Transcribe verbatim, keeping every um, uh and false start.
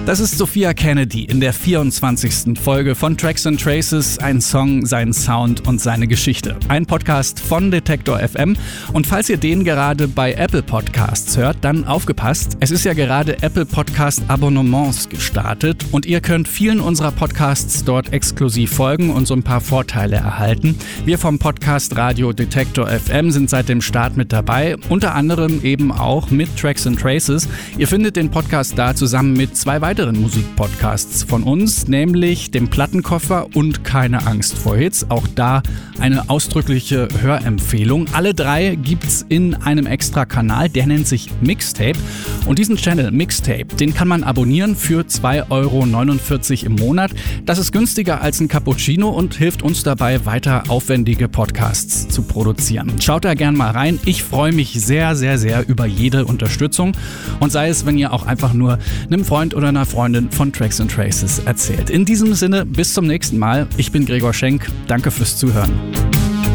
Das ist Sophia Kennedy in der vierundzwanzigsten Folge von Tracks and Traces, ein Song, sein Sound und seine Geschichte. Ein Podcast von Detektor F M. Und falls ihr den gerade bei Apple Podcasts hört, dann aufgepasst. Es ist ja gerade Apple Podcast Abonnements gestartet und ihr könnt vielen unserer Podcasts dort exklusiv folgen und so ein paar Vorteile erhalten. Wir vom Podcast Radio Detektor F M sind seit dem Start mit dabei, unter anderem eben auch mit Tracks and Traces. Ihr findet den Podcast da zusammen mit zwei weiteren Musikpodcasts von uns, nämlich dem Plattenkoffer und Keine Angst vor Hits. Auch da eine ausdrückliche Hörempfehlung. Alle drei gibt's in einem extra Kanal, der nennt sich Mixtape. Und diesen Channel Mixtape, den kann man abonnieren für zwei Euro neunundvierzig im Monat. Das ist günstiger als ein Cappuccino und hilft uns dabei, weiter aufwendige Podcasts zu produzieren. Schaut da gern mal rein. Ich freue mich sehr, sehr, sehr über jede Unterstützung. Und sei es, wenn ihr auch einfach nur einem Freund oder einer Freundin von Tracks and Traces erzählt. In diesem Sinne, bis zum nächsten Mal. Ich bin Gregor Schenk. Danke fürs Zuhören.